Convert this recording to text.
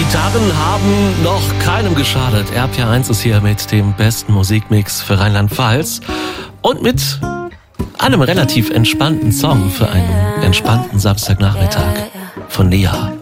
Gitarren haben noch keinem geschadet. RPR1 ist hier mit dem besten Musikmix für Rheinland-Pfalz und mit einem relativ entspannten Song für einen entspannten Samstagnachmittag von Nia.